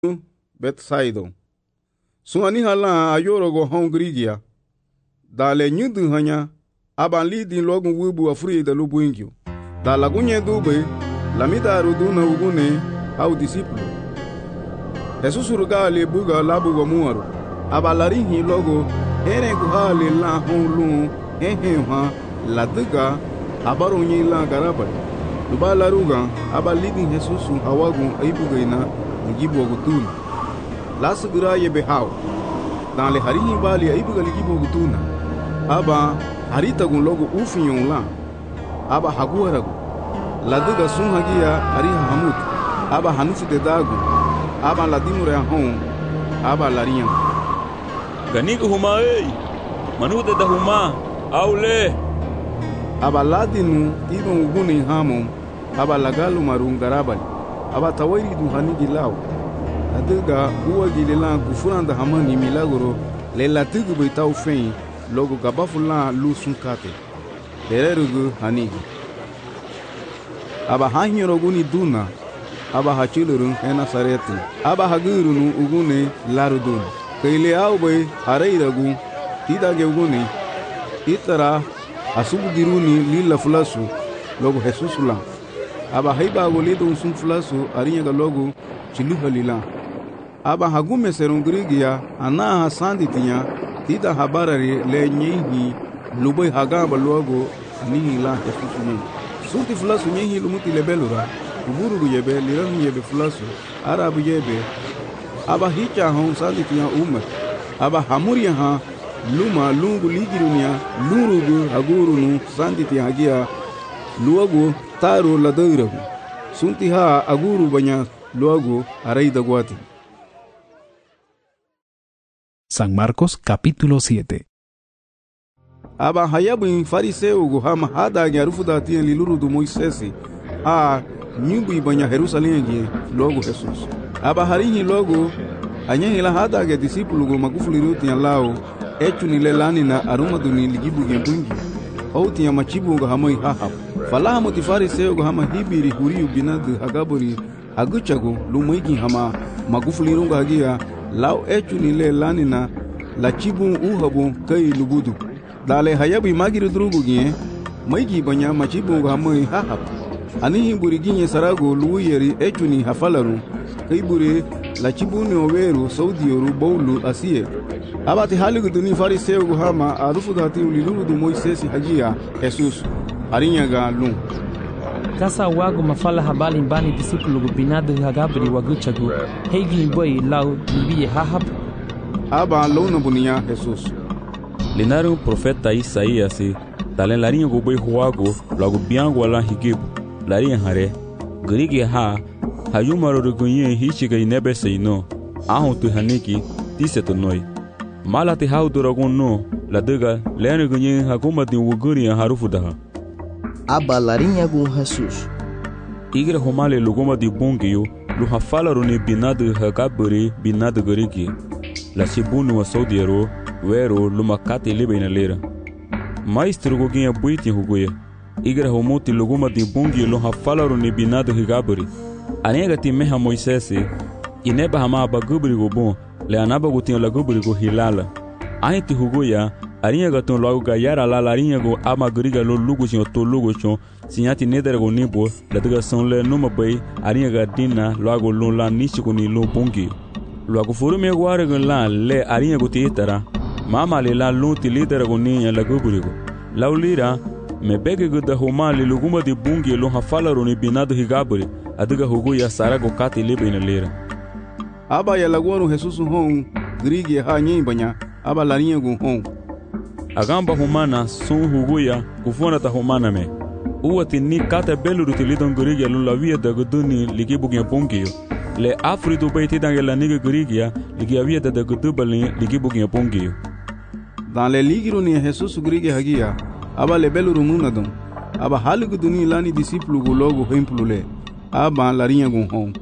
Bethsaida. Suani hala ayorogo Hongrigia. Dale nyudu hanya aban lidi logu wubu afri da lubuingyo. Da lagunye dube lamida ruduna ugune au disciplo. Jesus urgali buga labu gomuaru. Abalarihi logo ere guhali la honlu eheha laduga abaronyi la garabali. Lubala ruga abalidi Jesus hawagun aibugaina ngibo gutuna. La segera ye behau. Dans le harihi bali aibuga ligibo gutuna. Aba harita gun logo ufinyon la. Aba haguaragu. Laduga sun hagia ariha hamut. Aba hanufu de dagu. Aba ladimure hon. Aba larian. Ganigo huma Manude da huma. Aule. Aba ladinu ibon uguni hamon. Aba lagalu marun garabali. Aba tawairi du hanigi lao. Laduga uwa gilela gufuranda hamani milagro. Le latugu beitau fein. Logo gabafula lu sunkate. Dererugu hanigi. Aba hanyeroguni duna. Aba hachilurun hena sareti. Aba hagurunu ugune larudun. Kaile aube areiragu. Tidage ugune. Itara asubu giruni lila fulasu. Logo Jesusula. Aba haiba agolido sun fulasu arinyaga logo chiluha lila. Aba hagume serungrigia ana hasanditinya. Tida habarari le nyehi lubai hagamba logo anihi la Jesusuni. Sunti fulasu nyehi lumuti lebelura. Uburu yebe lirahu yebe fulasu. Arabu yebe. Aba hicha hon sanditinya umat. Aba hamuria ha luma lungu ligirunia lurugu hagurunu sanditinya hagia luagu taro ladoiragu. Sunti ha aguru banya luagu araida guati. San Marcos capítulo 7. Aba hayabu fariseu go hama hada nyarufu da tien liluru do Moisés a nyumbu ibanya Jerusalém gi logo Jesus. Aba harinhi logo anyehi la hada ge discípulo go magufuliru tien lao echu ni lelani na aruma do ni ligibu gembungi ou tien machibu go hamoi hahab. Falaha moti fariseu go hama hibiri huriu binadu hagaburi aguchago lumoigi hama magufuliru go hagia lao echu ni lelani na la chibun uhabu kai lubudu. Dale hayabu magiru drugu gien maigi banya machibu go hamoi hahab. Anihi buri ginye sarago luuyeri echuni hafalaru kai buri la chibuni oweru saudi oru bowlu asiye. Abati haligu duni fariseu go hama arufu dati uliluru du Moisés hagia Jesus arinyaga lun. Kasa wago mafala habali mbani disipulu binadu hagabri waguchagu heigi boy lau libiye hahab. Aba lona bunia Jesus. Lenaru profeta Isaías talen larinho go boy huago logo biango ala higibu. Larinha hare grigi ha hayumaro rugunye hichiga inebe seino ahon tu haniki tiseto noi malati hau duragun no laduga lene gunye haguma din wuguri harufuda. Aba larinha gun Jesus. Igre homale luguma di bungio lu hafala runi binadu hagaburi binadu grigi la chibunu wa saudiero wero lumakati libeina lera maestro goginha buiti huguye. Igre homuti luguma di bungi lo hafalaru ni binadu higaburi. Anega ti meha Moisés ineba hama bagubri go bon le anaba gutin la gubri go hilala. Ainti hugoya aringa ton logo gayara la larinha go amagriga lo lugo sin to lugo chon sinyati nedere go nibo la daga son le numa bay aringa dina logo lo la nichiko ni lo bungi. Logo forume gware go la le aringa go titara mama le la lo ti lidere go ni la gubri go. Laulira me bege guda homali luguma di bungi lo hafalaru ni binadu higaburi aduga hugu ya sarago kati libe ina lera. Aba ya laguanu Jesus hon grigi ha nyimbanya aba larinha gun hon. Agamba humana sun hugu ya kufuna ta humana me. Uwati ni kata beluru tilidon grigi lo la via da guduni ligi bugia bungi le afridu baiti dangela niga grigi ya ligi avia da gudubali ligi bugia bungi. Dans le ligiro ni Jesus grigi hagia aba lebeluru munadum aba haligu duni lani discipulu go logo hempulule aba larinha gun hon.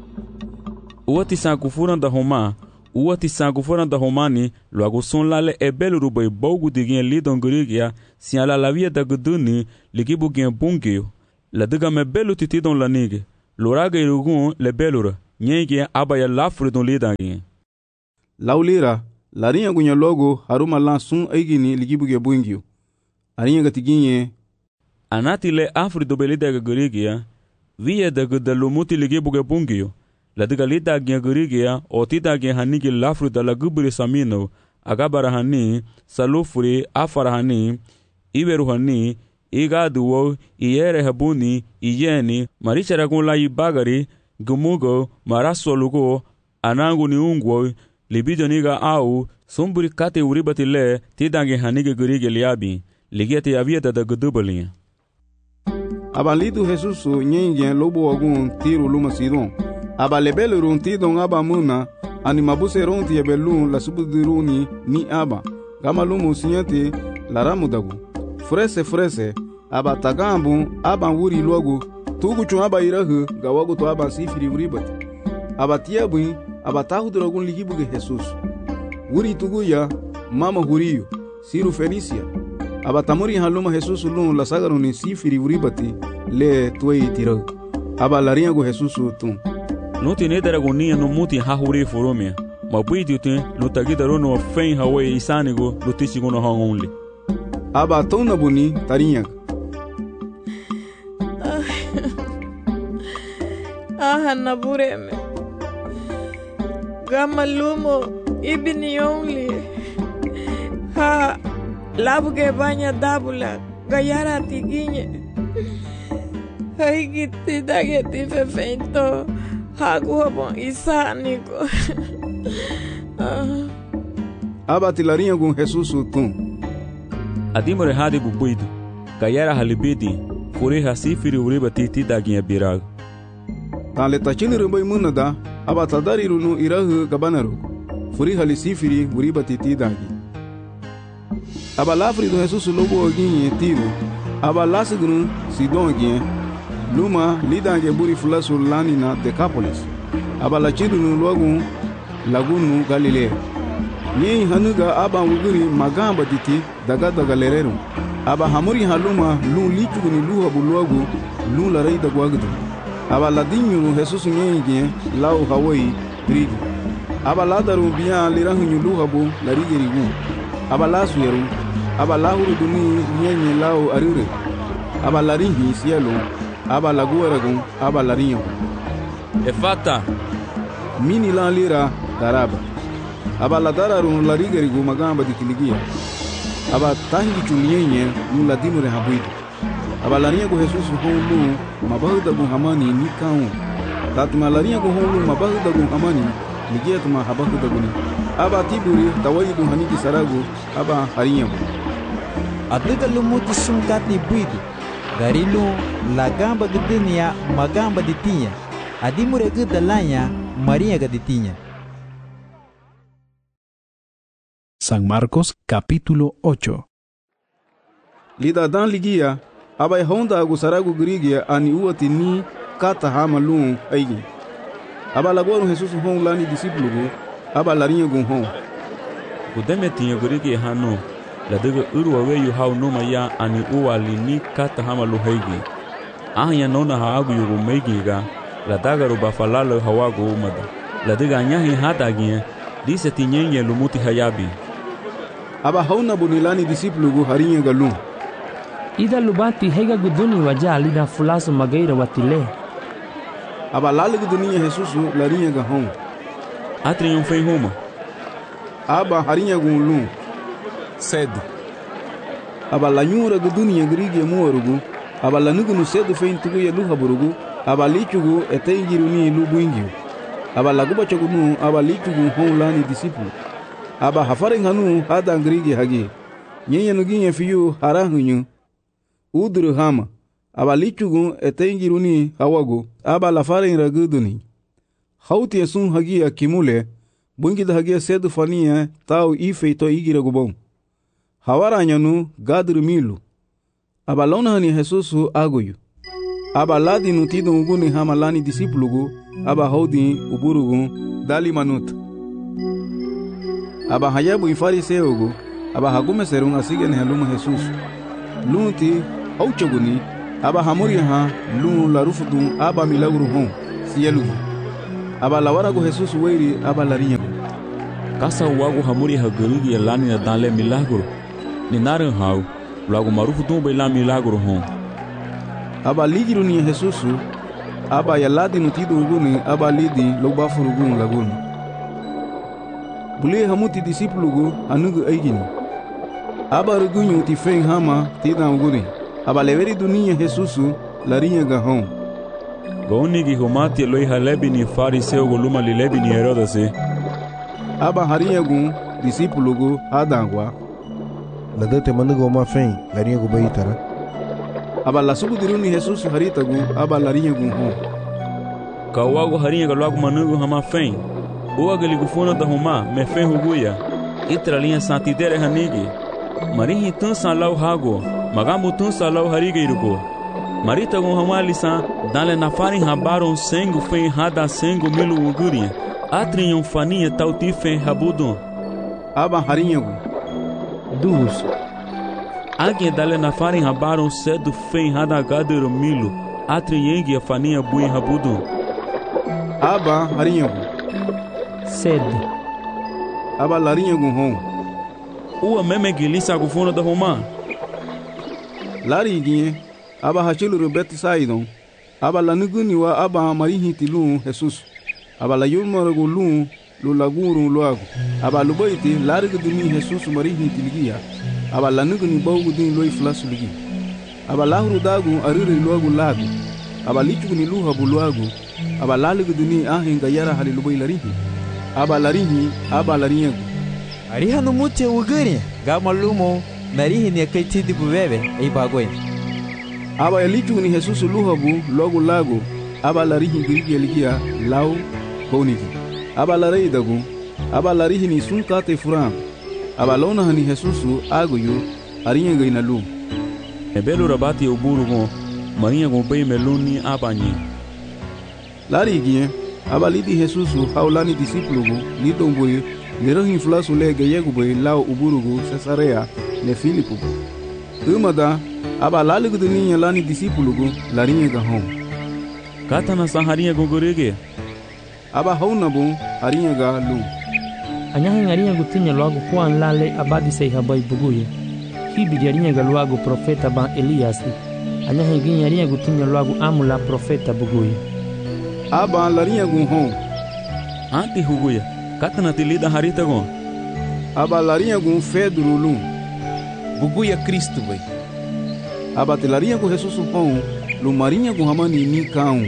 Uwati sankufuranda homa uwati sankufuranda homani logo son lale ebeluru bay bogu digin lidon grigia si ala la via da guduni ligibu gen bungio la diga me belu titidon lanige loraga irugun le belura nyenge aba ya lafre don lidangi. Laulira, larinha gunya logo haruma lansun aigini ligibuge buingio. Arinha gatiginye. Anati le afri do belida garigia, via da lumuti ligibuge bungio. La diga lidagia garigia, o tidagia hanigi lafre da la gubri samino, agabara hani, salufuri, afara hani, iveru hani, igaduo, iere habuni, iyeni, maricharagun la ibagari, gumugo, marasolugo, anangu ni ungwo, libido niga au, sumburi kate uribati le, tidange hanige gurige liabi, ligete avieta da gudubalinha. Abalido Jesusu nyengen lobo agun tiro luma sidon. Abalebele run tidon aba muna, animabuse ronti ebelun la subudiruni ni aba. Gama lumu sinyate la ramudagu. Frese, aba tagambu, aba wuri logo, tugu chun aba irahu, gawagu to aba sifiri uribati. Aba tiabui, aba tahudragun ligibuge Jesus. Wuri tuguya, mama huriyo, siru Felicia. Aba tamuri haluma Jesus lun la sagaruni sifiri uribati, le tuei tirau. Aba larinhagu Jesus tun. No tine daragonia no muti hahuri foromia. Mabuidute no tagidarono fen hawe isanigo no tishiguno hangonli. Aba tona buni tarinha. Nabureme. Gama lumo ibini only. Ha labuge banya dabula gayara tiginye. Haigiti dageti fefento. Haguabon isaniko. Aba tilarinha gun Jesus tun. Adimore hadi bubuido. Gayara halibidi. Fure hasifiri uriba titi daginha birag. Tale tachini rumbai munada. Aba tadariru no irahu gabanaru. Furi halisifiri uriba titi dagi. Aba lafri do Jesus lobo oginye tiro. Aba lasigunu sidon gien. Luma lidange buri fulasu lani na Decapolis. Aba lachidunu logu lagunu Galilea. Nye hanuga aba wuguri magamba diti daga lereru. Aba hamuri haluma lu lichuguni luha buluagu lu la reida guagdu. Aba ladinyu Jesus nye lau Hawaii rigi. Aba ladaru biya lirahunyu luha bu larigi rigu. Aba lasu yeru. Aba lahuru duni nye lau arure. Aba laringi sielu. Aba laguaragun, aba larinho. Efata. Mini la lira daraba. Aba la dararun la rigerigu magamba di kiligia. Aba tangi chunyenye nu la dinu re habuidu. Aba larinha go Jesus honu mabahuda gun hamani ni kaun. Tatuma larinha go honu mabahuda gun hamani ligia tuma habahuda guni. Aba tiburi tawai gun haniki saragu aba harinha. Adliga lumuti sumkati buidu. Garilu lagamba gedenia magamba ditinha. Adimure gedalanya Maria gaditinha. San Marcos capítulo 8. Lida dan ligia aba honda agusaragu grigia ani uati ni kata hamalun aigi. Aba lagoru Jesus hon lani discípulo aba larinha gun hon. Kudeme tinha gurigi hano. La diga urwa weyu hau noma ya ani uwali ni kata hamalu heigi. Ahya nona haagu yugu meigiga. La dagaru bafalalo hawagu umada. La diga anyahi hadagia. Dise tinyenye lumuti hayabi. Aba hauna bunilani disiplugu harinha galun. Ida lubati hega guduni waja lida fulasu magaira watile. Aba lali gudunia Jesusu larinha gahon. Atri yon fei homa. Aba harinha gunlun. Cedo. Aba la nyura gudunia grige muorugu. Aba la nugunu cedo feintugu ya luha burugu. Aba lichugu etengiruni lubuingio. Aba la guba chagunu aba lichugu hon lani disiplu. Aba hafaring hanu hada grige hagi. Nyenya nuginye fiyu harahunyu. Uduru hama. Aba lichugu etengiruni hawagu. Aba la faring raguduni. Hauti esun hagi ya kimule. Bungida hagi cedo fania tau ifeito igira gubon. Hawaranyanu gadru milu. Aba lona hani Jesusu agoyu. Aba ladi nutido uguni hamalani disiplugu. Aba hodi uburugu dali manut. Aba hayabu ifariseugu. Aba hagume serung asigen haluma Jesus. Lunti auchaguni. Aba hamuri ha lun la rufudun aba milagru hon. Sielugu. aba lawara go Jesus weiri aba larinha go. Kasa wago hamuri hagerigi lani na danle milagro. Ni naran hau, lago marufu tumbe la milagro hon. Aba ligiru ni Jesus aba yaladi no tido uguni aba lidi lo bafuru gun laguni. Bule hamuti disipulu go anugu eigini. Aba rugunyu ti fen hama tida uguni. Aba leveri dunia Jesus larinha gahon. Goni gi homati loi halebi ni fariseu go luma lilebi ni Herodase. Aba harinha gun disipulu go adangwa. Ladate manugo ma fen larinha go baitara. Aba la subu diruni Jesus harita gu aba larinha gun hon. Kawago harinha go logo manugo hama fen. Oa gali gufona da homa me fen huguya. Itra linha santidere hanigi. Marihi tun san lau hago. Magamu tun san lau harige iruko. Marita gun hama lisan dale na farin habaron sengu fen hada sengu milu ugurinha. Atrinham faninha tauti fen habudon. Aba harinha gu. Dus. Alguém dale na farin habaron cedo fen hada gadero milo. Atrinhengue a faninha bui habudon. Aba harinha gu. Sed. Aba larinha gun hon. Ua meme gilisa gufona da Roma. Lari ginhe. Aba hachilu rubeti saidon. Aba lanuguni wa aba marihi tilun Jesus. Aba la yulmara go lun lo lagurun loago. Aba lubaiti larigu duni Jesus marihi tiligia. Aba lanuguni baugu din loi flasuligi. Aba lahuru dagu arire loago lago. Aba lichuguni luha buluago. Aba laligu duni ahinga yara hali lubai larihi. Aba larihi aba larinha. Ariha no mute ugurinha. Gama lumo narihi ni kai tidi bubebe ei bagoi. Aba lichuguni Jesus luha bu logo lago. Aba larihi girigi eligia lau bonigi. Aba larei dagu. Aba larihi ni sunkate furam. Aba lona hani Jesus agoyo arinha gaina lu. Ebelo rabati uburu go. Marinha go bei meluni abanyi. Lari ginhe. Aba lidi Jesus haulani disipulu go lidongoye lirohin flasu lege yegu boy lau uburu go Cesarea le Filipo. Umada aba laligu dunia lani disipulu go larinha gahon. Kata na saharinha go gorege. Aba hauna bo harinha ga lu. Anyahin arinha gutinya logo kuan lale abadi sei habai buguye. Hibi arinha ga logo profeta ban Elias. Anyahin gin arinha gutinya logo amula profeta buguye. Aba larinha gun hon. Anti huguya. Kata na tilida harita go. Aba larinha gun Pedro lu. Buguya Cristo boy. Aba larinha gun Jesus hon. Lu marinha gun hamani ni kaun.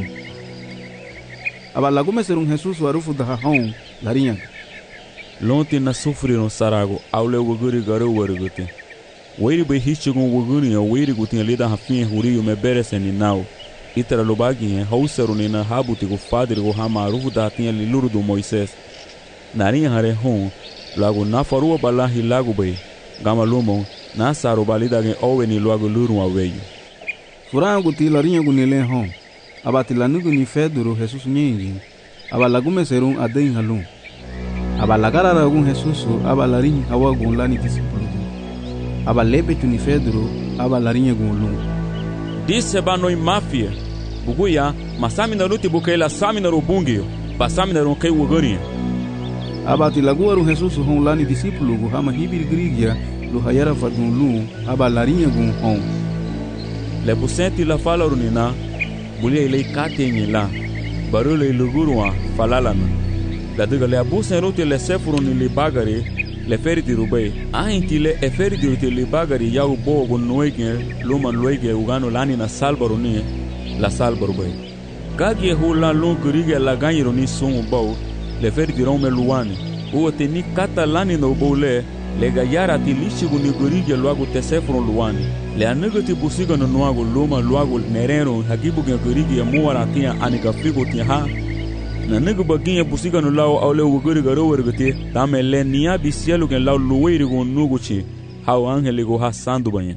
Aba lagume ser Jesus warufu da hon larinha. Lonte na sofreram sarago aule waguri garo warugute. Weiri be hichigun waguri ya weiri gutin lida hafin huriyo me bereseni nau. Itara lobagi hausaru na habuti go padre go hamarufu da tinha liluru do Moisés. Narinha hare hon lago na farua balahi lago be. Gama lumo na saro balida gen oweni lago luru aweyo. Furango ti larinha gun ele hon. Aba tilanugu ni Pedro Jesus nyingi. Aba lagume serun aden halun. Aba lagara ragun Jesus aba larinha hawa gun lani disipulu. Aba lepe tuni Pedro aba larinha gun lun. Disse banoi mafia. Buguya masami na luti bukaila sami na rubungio. Basami na ronkai waguri. Aba tilaguaru Jesus hon lani disipulu gu hama hibir grigia lo hayara fadun lun aba larinha gun hon. Le busenti la fala runina. Bulia ilei katenye la. Barule ilugurwa falalana. La diga le abusen rote le sefuruni le bagari le feriti rubai. Ahinti le eferiti rote le bagari yau bogo nuege luma nuege ugano lani na salbaruni la salbarubai. Gagi hula lun kurige la ganyironi sumu bau le feriti rome luani. Uwa teni kata lani no boule le gayara ti lishigu ni kurige luagu te sefurun luani. Le anegati busiga no nuago luma luago nerero hagibu gen kurige ya muara tia anika figo tia ha. Na negu baginha busiga no lau aule wuguri garo wergate dame le nia bisielu gen lau luweiri go nuguchi hau angeli go hasando banha.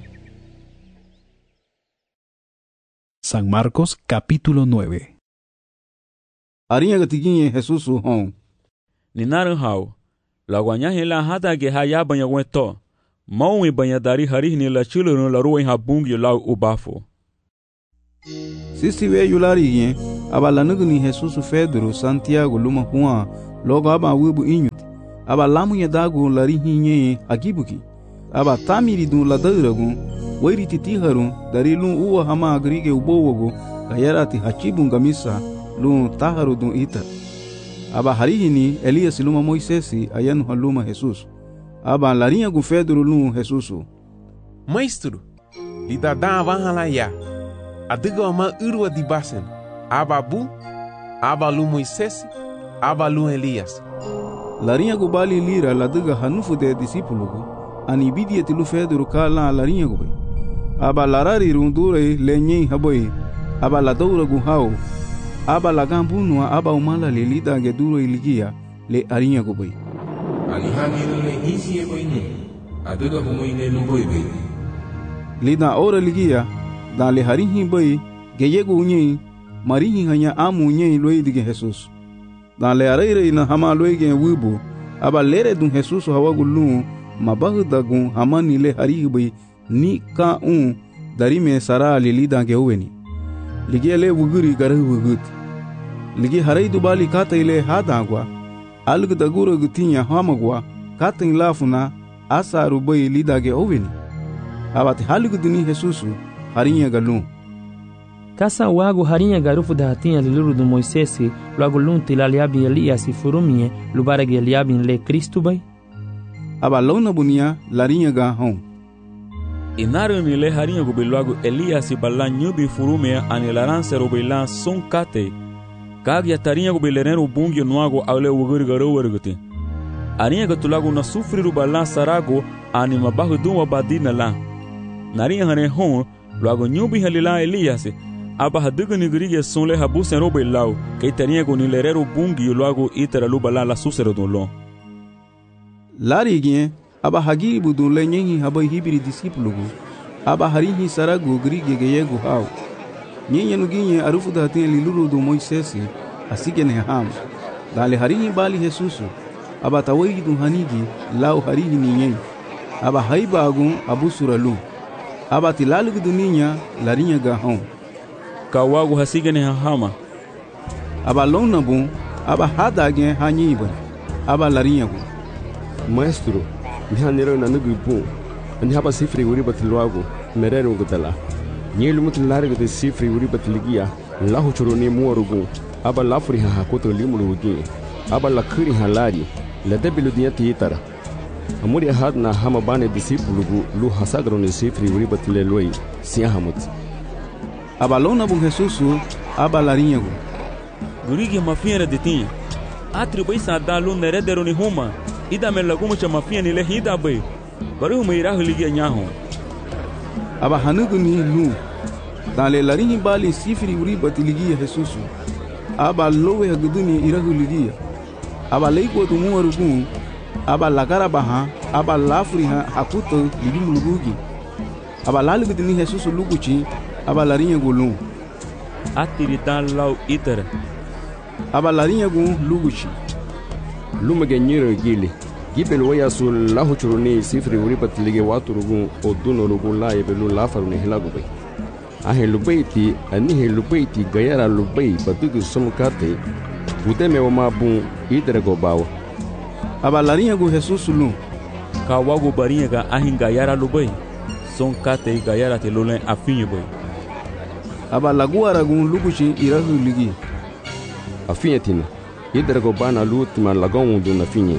San Marcos capítulo 9. Arinha gatiginha Jesus hon. Ninaran hau la guanya hela hada ge haya banha weto mau e banha dari hari ni la chulo no la rua em habung lau ubafo. Sisi ve yulari ginhe aba lanugu ni Jesus Pedro, Santiago, luma Juan, logo aba wibu inyuti. Aba lamu ya dagu lari hinye agibuki. Aba tamiri dun ladaragun, wairi titiharun, dari lun uwa hama agrige ubowogo, kayarati hachibun gamisa, lun taharu dun ita. Aba harihini Elias luma Moisesi, ayanu haluma Jesus. Aba larinha gu Pedro lun Jesusu. Maestro, lida dava halaya. Adiga ama urwa di basen. Aba bu, aba lu Moisesi, aba lu Elias. Larinha gu bali lira ladiga hanufu de discípulo ani bidia tilu Pedro kala larinha gu bai. Aba larari rundure lenye haboi. Aba la doura gu hao. Aba la gambunua aba umala le lida geduro iligia le arinha gu bai. Alihani le hisi e bai ne. Adiga humoine lu bai bai. Lida ora ligia dan le harinhi bai geyegu unye marihi hanya amu unye loi dige Jesus. Dan le areire na hama loi gen wibu aba lere dun Jesus hawagu lu mabahuda gun hama ni le harihi bai ni ka dari me sara le lida ge uweni. Ligia le wuguri garahu wugut. Ligi harai dubali kata ile hadagwa algu daguro gutinya hamagwa kata lafuna asaru bai lida ge uweni. Abati haligu duni Jesusu harinha galum. Kasa wago harinha garufu da hatinha liluru do Moisesi logo lunti la liabin Elias furumie lubaragi liabin le Cristo bai. Aba lona bunia larinha ga hon. Inaru ni le harinha go logo Elias balla nyubi furumie anilaranse robela son kate. Kagya tarinha go belerero bungi noago aule wuguri garo werguti. Arinha ga tulago na sufriru balla sarago anima bahu duma badina la. Narinha hane hon logo nyubi halila Elias aba hadugu ni grige sonle habusen robe lau que tarinha go ni lerero bungi logo itera lubala la susero don lo. Larigien aba hagi budun lenyehi haba hibiri discípulo aba harihi sarago grige geyego hau. Nyenye nuginye arufu da hatin liluru do Moisesi asige ne ham. Dale harihi bali Jesusu aba tawai dun hanigi lau harihi ni nyenye. Aba haiba agun abu suralu. Aba tilalu dunia larinha ga hon. Kawago hasige ne hama. Aba lona bun aba hadage hanyiba. Aba larinha gu. Maestro, mihanero na nugu bun. Ani haba sifri uri batiluago merero gudala. Nyelu mutilarga de sifri uri batiligia lahu churone muarugu. Aba lafuri ha hakoto limulugi. Aba lakuri halari la debilu diati itara. Amuri ahad na hama bane discípulo lu hasagro ne sifri uri batile loi sia hamut. Aba lona bun Jesusu aba larinha gu. Gurigi mafiera de tinha. Atribuí sada lu neredero ni huma. Ida me lagumo cha mafia ni le hida bai. Baru me irahu ligia nyaho. Aba hanugu ni lu. Dale larinha bali sifri uri batiligia Jesusu. Aba lowe haguduni irahu ligia. Aba leiko tu muarugu. Aba lagara baha, aba lafuri hakuto libi mulugugi. Aba lalugu dini Jesusu luguchi, aba larinha gulum. Atiri dan lau itera. Aba larinha gu luguchi. Luma genyero gili. Gibel waya sul lahu churuni sifri uri batilige waturugu oduno rugu la ebelu lafaru ne hilagu bai. Ahe lubaiti, anihe lubaiti gayara lubai badugu somukate. Udeme wamabun itera gobawa. Aba larinha gu Jesusu lu. Kawago barinha ga ahin gayara lubai. Son kate gayara te lolen afinye bai. Aba laguara gu luguchi irahu ligi. Afinye tina. Idera go bana lutima lagon do na finye.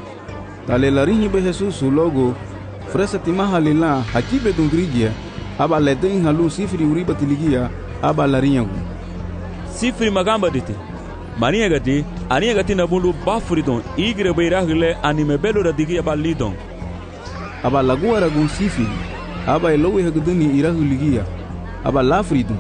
Dale larinha be Jesusu logo. Fresa timaha lila hakibe dun grigia. Aba leden halu sifri uri batiligia. Aba larinha gu. Sifri magamba dite. Marinha gati, arinha gati na bulu bafuridon, igre beirahile anime belo radigi abalidon. Aba laguara gun sifi, aba elowe haguduni irahu ligia, aba lafridon,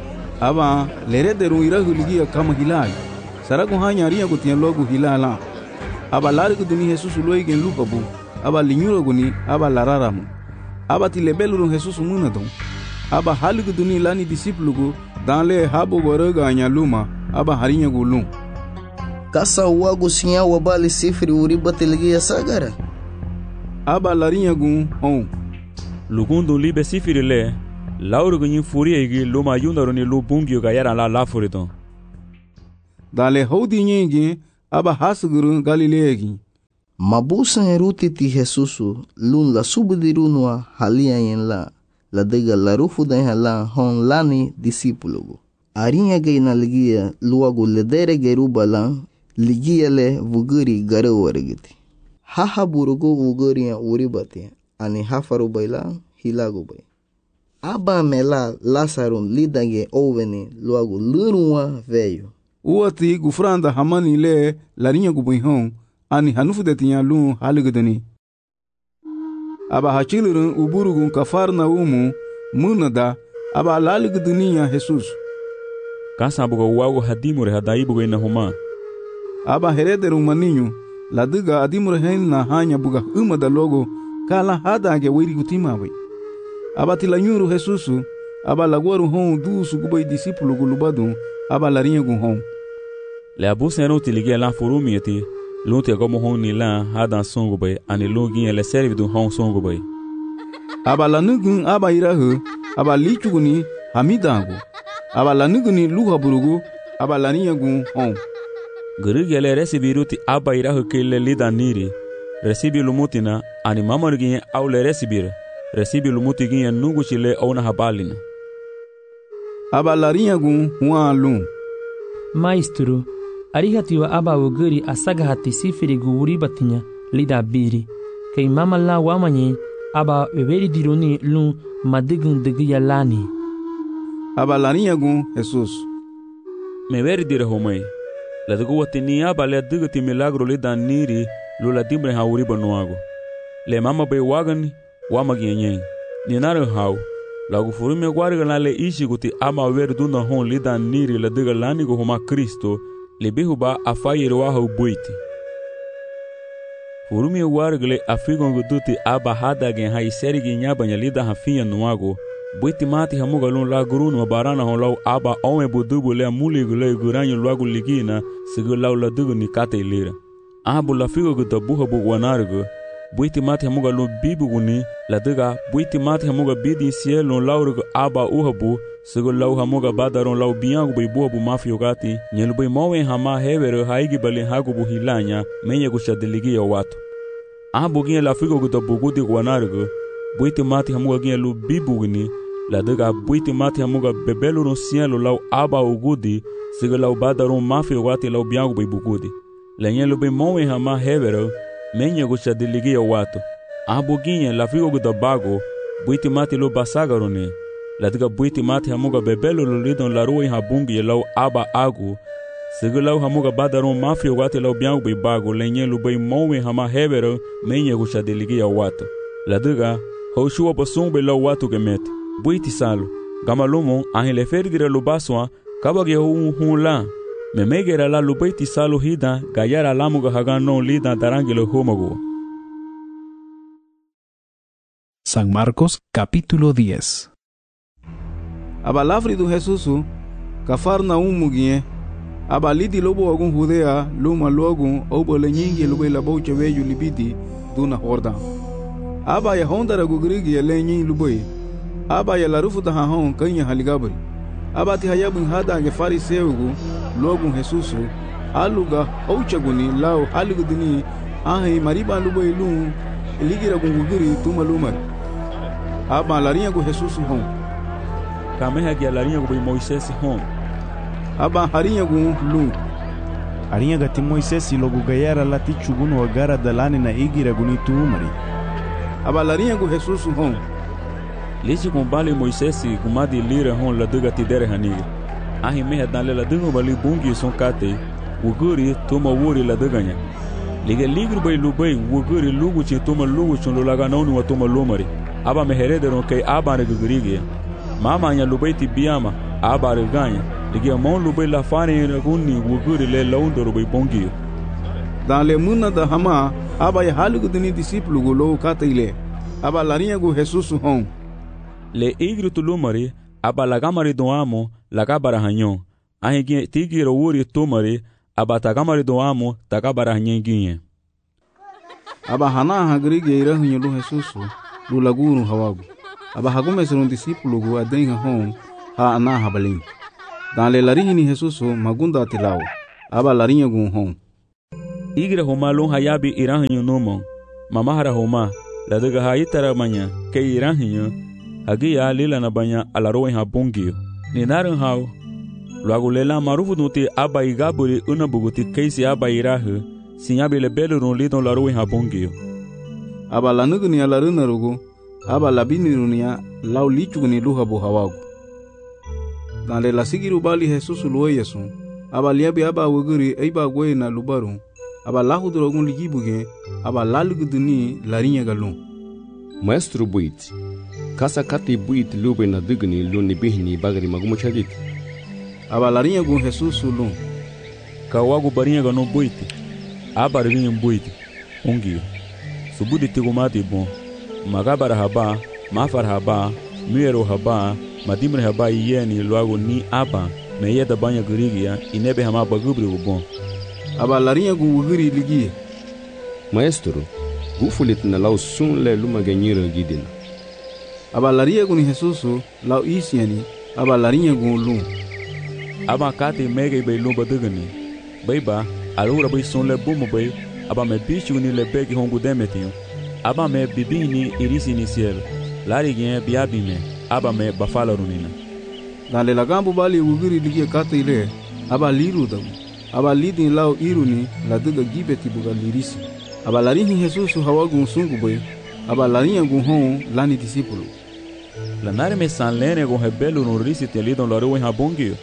aba lerederun irahu ligia kama hilal. Saragun hanya arinha gutian logo hilala. Aba lariguduni Jesus loigen lupabu, aba linyuroguni, aba lararamu. Aba tilebelurun Jesus munadon. Aba haliguduni lani discípulo dan le habo goraga anya luma. Aba harinha gulum. Kasa wago sinha wabali sifri uri batiligia sagara. Aba larinha gun hon. Lugundo libe sifri le. Lauro gunyin furia igi luma yunaro ni lu bungio gayara la lafuridon. Dale hodi nyingi aba hasguru Galileagi. Mabusan ruti ti Jesusu lun la subudirunwa halia yen la dega la rufu da hala hon lani discípulo. Arinha gaina ligia luago ledere geruba lan ligia le vuguri gare wargiti. Haha burugo vuguri uribati ani hafaru baila hilago bay. Aba mela Lázaro lidage oveni luago lurunwa veio. Uati gufranda hamani le larinha gubinhon ani hanufu de tinha lun haligdani. Aba hachilurun uburugun kafarna umu munada aba laligdaniya Jesus. Kasa buga wago hadimure hadai buga ina homa. Aba herederun maninho ladiga adimure henna hanya buga da logo kala hadage wiri gutima bai. Aba tilanyuru Jesus aba lagoru hon du sugubai discípulo gulubadun aba larinha gun hon. Le abusen era utilige la forumieti lunte como hon ni la hadan songo bai ani lungin ele serve do hon songo bai. Aba lanugun aba irahu aba lichuguni hamidango. Aba lanuguni luha burugu aba larinha gun hon. Gurigele recibiruti aba irahu kele lidaniri recibi lumutina ani mamorgin aule recibir recibi lumutigin nugu chile ona habalina. Aba larinha gun hualun. Maestro, arihatiwa aba uguri asaga hati sifiri guwuri batinya lida biri. Kay mama la wamanye aba weberi dironi lun madigun digiya lani. Aba larinha gun Jesus. Me veri dire homai. La dugu watini aba le digati milagro lida niri lula dimbre hauri banuago. Le mama be wagan wamagienyen. Ninaro hau. Lagu furume guarga na le ishi guti ama ver duna hon lida niri la diga lani go homa Kristo le bihuba afayir wahu buiti. Furume guarga le afigon guduti aba hada gen hai serigi nyabanya lida hafiya nuago buiti mati hamuga lun la gurun wa barana hon lau aba ome budubu le muli gule guranyo luagu ligina sigu lau la digu ni kate ilira. Abu la figo guda buha bu wanargo buiti mati hamuga lun bibu guni la diga buiti mati hamuga bidi siel lun laurgo aba uhabu sigu lau hamuga badaron lau biangu bai buha bu mafio gati nyelu bai mawe hama hevero haigi bali hagu bu hilanya menye gushadiligi ya watu. Abu gine la figo guda bugudi wanargo buiti mati hamuga gine lu bibu guni la diga buiti mati hamuga bebelu no sielo lau aba ugudi sigu lau badaron mafio gati lau biangu bai bugudi. La nyelu bai mawe hama hevero menye gushadiligi ya watu. Abuginye la figo guda bago buiti mati lo basagarone la diga buiti mati hamuga bebelo lo lidon la ruwa habungi lau aba agu sigu lau hamuga badaron mafio gati lau biangu bai bago lenye lu bai mawe hama hevero menye gushadiligi ya watu. La diga haushua pasung lau watu gemeti buiti salo gamalumo ahile fergire lo baswa kabage hun la memegera la lu buiti salo hida gayara lamuga hagano lida darangilo homago. San Marcos capítulo 10. Aba lafri do Jesusu Cafarnaum mugie aba lidi lobo ogun Judea luma logun obo lenyingi lobo la boche veju libidi duna Jordan. Aba ya hondara gugrigi lenyin luboi aba ya larufu da hon kanya haligabri aba ti hayabun hada ge fariseugu logun Jesusu aluga ouchaguni lao halugudini ahi mariba luboi lum ligira gungugiri tumalumar aba larinha go Jesus hon kameha ge larinha go Moisés hon aba harinha go lu harinha gati Moisés logo gayara lati chugunu agara dalani na igira guni tumari aba larinha go Jesus hon lesi com bale Moisés gumadi lira hon la duga tidere haniga ahi meha dan la duga bali bungi son kate uguri toma wuri la duganya liga ligru bai lubai uguri lugu chi toma lugu chun lulaga naunu wa toma lumari aba meherederon kai aba ne gugurigi mama nya lubai ti biama aba reganya liga mon lubai la fare raguni uguri le laundo bai bongi dan le muna da hama aba ya halugu dini discípulo go lo kate ile aba larinha go Jesus hon le igru tulumari aba lagamari do amo lagabara hanyon ahi tigiro wuri tumari aba tagamari do amo tagabara hanyenginye aba hana hagrige ira hunyelo Jesus lu laguru hawagu aba hagume serun discípulo go adenha hon ha ana habalin dan le larini Jesus magunda tilao aba larinha gun hon. Igre homa lun hayabi irahinho numon, mamahara homa, la daga haitara manya, ke irahinho, hagia lila na banya alaroen habungio. Ninaran hao, logo lela marufu nuti aba igaburi una buguti keisi aba irahu, sinyabi lebelo no lidon laroen habungio. Aba lanugni alaruna rugu, aba labini runia lau lichugni luha buhawagu. Dale la sigiru bali Jesus luwe yesu, aba liabi aba wuguri eiba gwe na lubaru, aba lahu drogun ligibuge, aba laluguduni larinha galun. Maestro buit, kasa kati buit lube na dugni luni bihni bagari magumo chadit. Aba larinha gun Jesus lun. Kawagu barinha gano buit, aba rinha buit, ungio. Subudi tigumati bon, magabara haba, mafar haba, muero haba, madimre haba yeni logo ni aba, meyeda banya gurigia, inebe hama bagubri bon. Aba larinha gun wuguri ligie. Maestro, gufulit na lau sun le luma ganyira gidina. Aba larinha gun Jesus lau isiani, aba larinha gun lun. Aba kati mege bay lumba dugani, bayba, alura bay sun le bumo bay, aba me bichu ni le begi hongu demetinho, aba me bibini irisi inicial, larigien biabime, aba me bafala runina. Dale la gambu bali wuguri ligie kata ile, aba liru dagu, aba lidin lau iruni la duga gibeti buga lirisi. Aba larinha Jesus hawagun sungu bay, aba larinha gun hon lani discípulo. La nare me san lene gun hebelu no risi te lidon laru en habongio.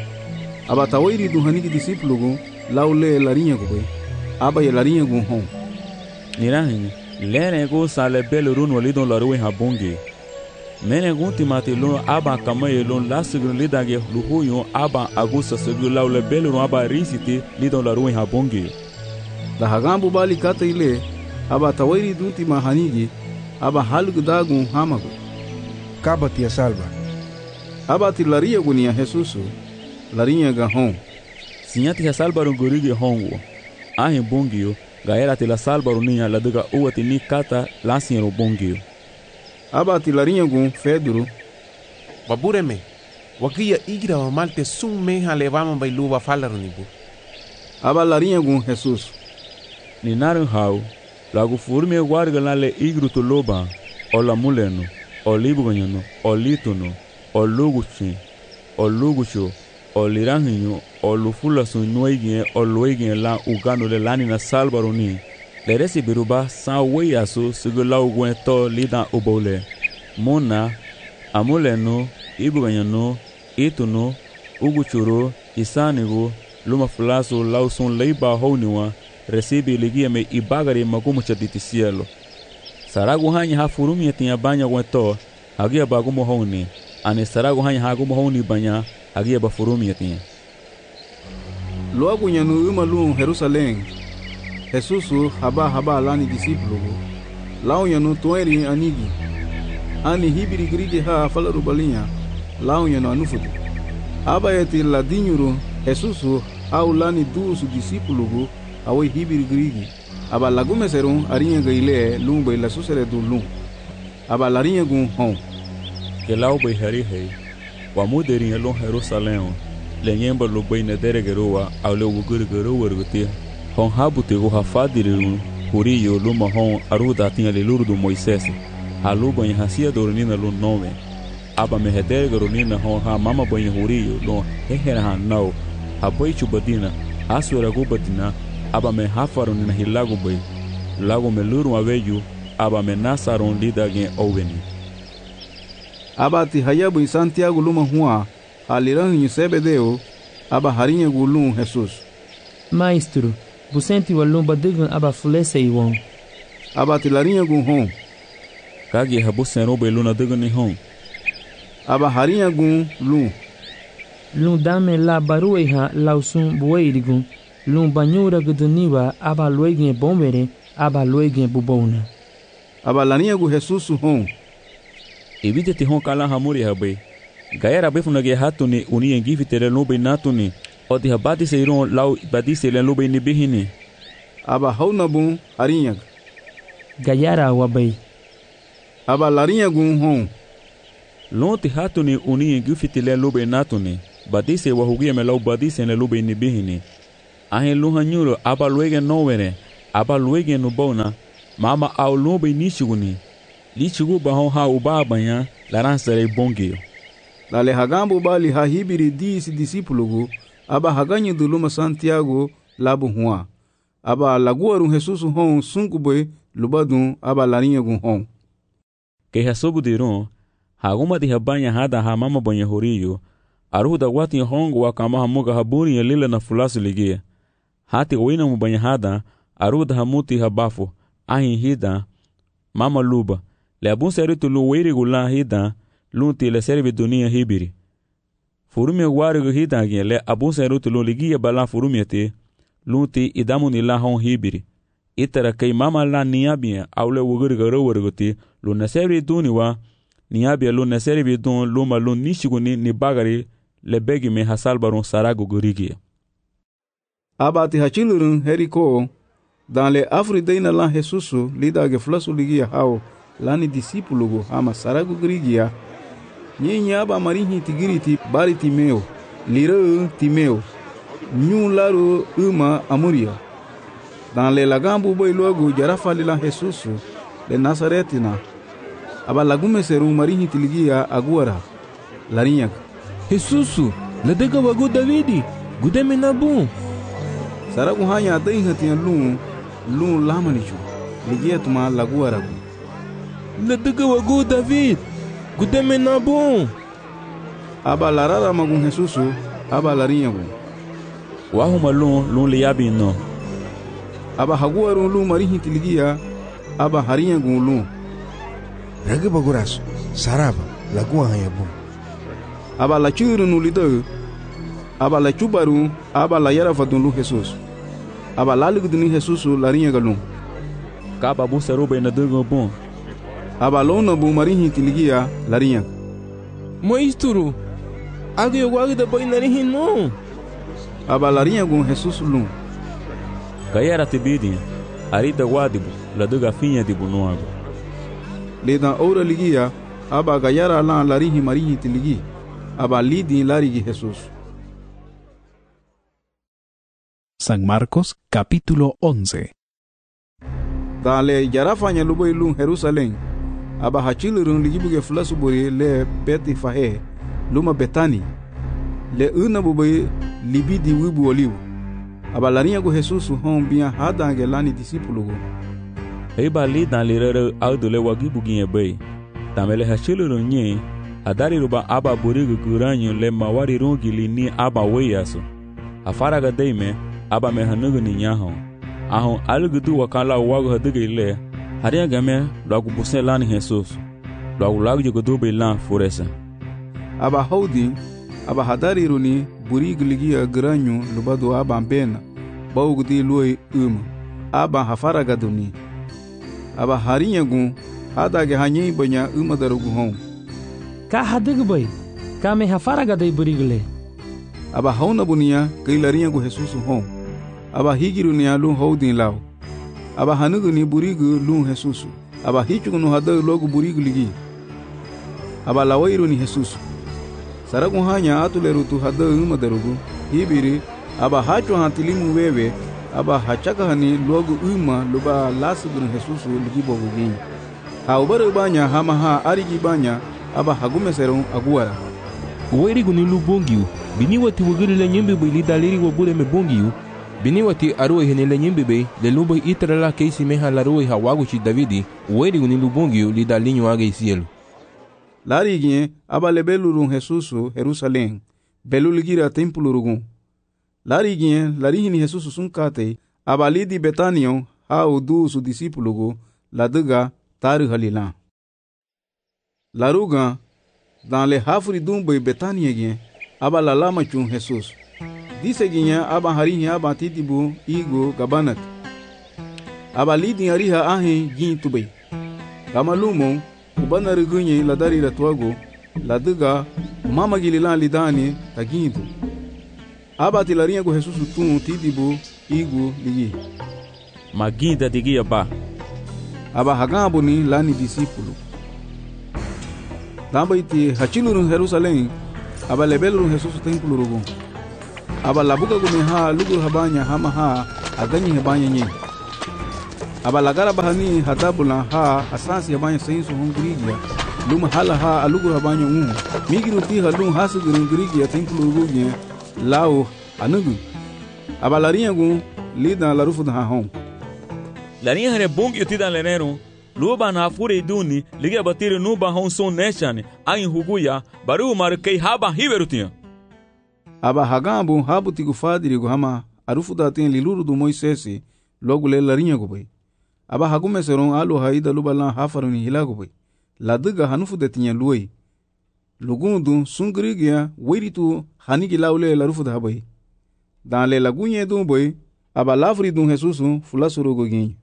Aba tawairi du haniki discípulo gun lau le larinha gun bay. Aba ye larinha gun hon. Nirahin, lene gun sa le belu run walidon laru en habongio. Mene gun timati lun aba kamaye lun la sigru lidage luhuyo aba agusa sigru lau le belu run aba risiti lidon laru en habongio. Da hagambu bali kata ile, aba tawairi du tima hanigi, aba halgu dagun hamagu. Kaba tia salva. Aba ti laria gunia Jesus, larinha ga hon. Sinyati ya salva rungurigi hongo. Ahin bongio, gaera ti la salva runia la duga uati ni kata lasin bongio. Aba ti larinha gun Pedro. Babureme, wakia igra wa malte sun meha levama bai luva fala runibu. Aba larinha gun Jesus. Ni naran hau, lagu furme warga la le igru to loba, o la muleno, o libuganyano, o lituno, o luguchi, o lugucho, o liranhinho, o lufula sun nuegien, o luegien la ugano le lani na salbaroni. Le resi biruba san weyasu sigu la uguen to lidan ubole. Mona, amuleno, ibuganyano, ituno, uguchuro, isanigo, luma fulaso lau sun leiba houniwa, recibe ligia me ibagari magumo chaditi cielo. Saragu hanya ha furumi tinha banya wento, agia bagumo honi, ane saragu hanya hagumo honi banya, agia ba furumi tinha. Logo nyanu uma lun Jerusalém, Jesus haba lani discípulo, lau nyanu toeri anigi, ani hibiri grige ha falaru balinha, lau nyanu anufudu. Aba eti ladinyuru, Jesus au lani dusu discípulo, awe hibiri grigi, aba lagume serun arinha gaile lun bay la susere du lun, aba larinha gun hon. Que lau bay hari hei, wa muderinha lun Jerusalém, lenyemba lo bay na deregeroa, au le wugurgeroa rugutia, hon habute go hafadiru, huriyo luma hon aruda tinha le luru do Moisés, haluba em hacia dornina lun nome, aba me hedergeronina hon ha mama bay huriyo lun hehera hanau, habay chubadina, asura gubadina, aba me hafaron na hilago bay, lago me luru aveju, aba me nasaron lidagen oveni. Aba ti hayabu em Santiago luma hua, aliran em Sebedeu, aba harinha gulun Jesus. Maestro, busenti walum badugan aba fulese iwon. Aba ti larinha gun hon. Kagi habusen robe luna dugan hon. Aba harinha gun lun. Lun dame la barueha lausun bueirigun. Lun banyura guduniwa aba luegin bombere, aba luegin bubona. Aba larinha gu Jesus hon. Evite te hon kala hamuri habe. Gaera befunage hatuni uni engivitere lube natuni. Odi habati seiron lau badise le lube ni bihini. Aba hauna bun harinha. Gayara wabai. Aba larinha gun hon. Lon te hatuni uni engivitere lube natuni. Badise wahugia me lau badise le lube ni bihini. Ahin luhanyuro aba luege nowere, aba luege nubona, mama au lumbe nishiguni. Lichigu bahon ha ubabanya, laransere bongeo. Lale hagambo bali hahibiri disi disipulugu, aba haganyi duluma Santiago labu hua. Aba laguarun Jesus hon sunkubwe lubadun aba larinyagun hon. Que hasobudirun, haguma di habanya hada ha mama banya horiyo, aruda wati hongo wakama hamuga haburi ya lila na fulasi ligia. Hati wina mubanya hada, aruda hamuti habafu, ahin hida, mama luba, le abun seritu lu wiri gula hida, lunti le servi dunia hibiri. Furumia warigu hida gien le abun seritu lu ligia bala furumia te, lunti idamuni la hon hibiri. Itara kay mama la niabia aule wugurga rowarguti, lu naseri duniwa, niabia lu naseri dun luma lu nishiguni ni bagari, le begi me hasalbarun saragu gurigia. Abati hachilurun heriko, dans le afridaina la Jesusu, lida ge flasu ligia hao, lani disipulugu hama saragu gurigia, nyenye aba marihi tigiriti bari Timeo, lira Timeo, nyu laru amuria. Dans le lagambu boy logo jarafa lila Jesusu, le Nazaretina, aba lagume seru marihi tiligia aguara, larinyak. Jesusu, la dega wagu Davidi, gudeme nabu. Saragu hanya adai hatian lun lamanichu, ligia tuma laguaragu. La dega wagu David, gudeme nabu. Aba larara magun Jesusu, aba larinyagu. Wahuma lun liabi no. Aba haguaru lun marihi tiligia, aba harinyagu lun. Rage baguraso, saraba, lagua hayabu. Aba la churu nulidau, aba la chubaru, aba la yara fadun lu Jesus. Aba la liguduni Jesus larinyaga lun. Kaba busa roba ina dugo bon. Aba lona bu marihi tiligia larinyaga. Moisturu, algo igual da boy narihin no. Aba larinyagu Jesus lun. Kayara tibidi, arida wadibu, la duga finha dibu noago. Leda ora ligia, aba gayara la larihi marihi tiligi, aba lidi larigi Jesus. San Marcos capítulo 11. Dale yarafanya lubo ilun Jerusalén, aba hachilurun ligibuge flasuburi le beti fahe, luma betani, le unabubai libidi wibu olivu. Aba larinyagu Jesus hon biya hadange lani disipulugu. Eba li dan lirere audule wagibu ginye bay. Tamele hachilurun nye, adari ruba aba burigu guranyu le mawari rungi li ni aba weyasu. Afaraga deime, aba mehanugu ni nyahon. Ahon alugudu wakala wagu haduge ile, haria game lagu busen lani Jesus. Lagu yugudu be lan furesa. Aba haudi, aba hadari runi burigu ligia guranyu lubadu aba mbena, baugudi luwe aba hafaraga duni. Aba harinyagu, hadage hanyi banya daragu hon. Ka hadugu bay, ka me hafaraga day burigule. Aba hauna bunia, kay larinyagu Jesus hon. Aba higiru ni alun haudin lao. Aba hanugu ni burigu lun Jesus. Aba hichugu no hadagu logu burigu ligi. Aba lawairu ni Jesus. Saragu hanya atuleru tu hadagu daragu, hibiri, aba hachu hantilimu wewe, aba hachaka hani logu luba lasudun Jesus ligibo gugin. Ha ubaru banya hama ha arigi banya, aba hagume serun aguara. Uwairigu ni lubongiu, biniwati wagiri le nyembe bay li daliri wabule me bongiu, biniwati aruwe hene le nyembe bay, le lubo itra la keisi meha laruwe hawagu chi Davidi, uwairigu ni lubongiu li dalinyu age cielo. Larigien aba lebelurun Jesus Jerusalén, beluligira tempulurugun. Larigien larihini Jesus sunkate, aba lidi Betanion ha udu su disipulugu, la duga taru halilan. Laruga, dans le hafri dumbe Betanien, aba la lama chun Jesus. Dise ginya aba harihi aba titibu igo gabanat. Aba lidi ariha ahe gin tubay. Kamalumo, ubana rigunye la dari ratuago, la duga mama gililan lidani tagintu. Aba tilarinha go Jesus tun titibu igo ligi. Maginda digia ba. Aba hagambo ni lani disipulu. Damba iti hachilurun Jerusalén, aba lebelurun Jesus tempulurugun. aba labuka guni ha lugur habanya hama ha aganyi habanya nye aba lagara bahani hadabula ha asasi habanya sainsu hongrigia luma hala ha alugur habanya migiru ti halun hasu gurungrigia templu rugugia lao anugu aba larinha gu lida larufu da hon larinha hare bong yutida lenero luba na fure duni liga batire nuba hon son neshane ain huguya baru markei haba hiverutinha aba hagambu habu tigu fadiri gu hama arufu da tin liluru do Moisesi logo le larinha gu bai aba hagume seron alu haida lubala hafaruni hilagu bai laduga hanufu da tinya luoi lugundu sungrigia wiritu hanigi laule larufu da bai dan le lagunye du bai aba lafri du Jesusu fulasuru gu gin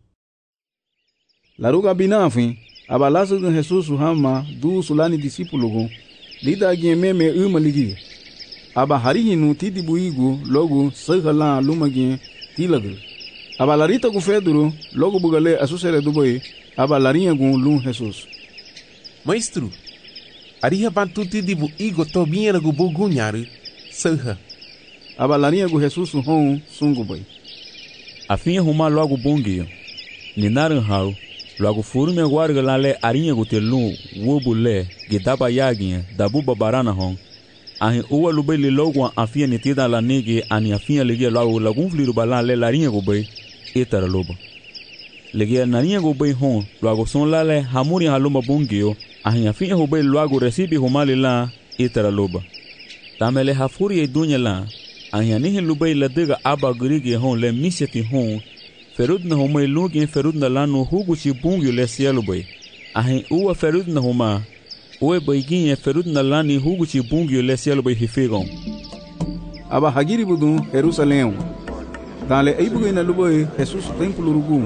laruga binafin aba lasu du Jesusu hama du sulani discipulo gu lida gin meme umaligi aba harihinu tidi buigu logo sagala lumagin tilagul aba larita gu Pedro logo bugale asusere du bai aba larinha gu lum Jesus Maestro, ariha bantu tidi buigo tobinha gu bugunyaru saha aba larinha gu Jesus hon sungu bai afinha huma logo bongio ninaran hau logo furume guarga lale arinha gu telun wobule gidaba yaginha dabu babarana hon ahin uwa lubai li logo afia nitida la nege ani afia ligia logo lagun fliru balan le larinha gu bai etara loba ligia narinha gu bai hon logo son lale hamuri haluma bongio ahin afia gu bai logo recibe humali la etara loba tamele hafuri e dunya la ahin anihin lubai ladiga aba grige hon le miseti hon ferudna homa lugi ferudna lanu huguchi bongio le cielo bai ahin uwa ferudna homa oe baiginha ferudna lani huguchi bungio le cielo bai hifegon aba hagiri budu Jerusalém dale eibugo na lubai Jesus templo rugu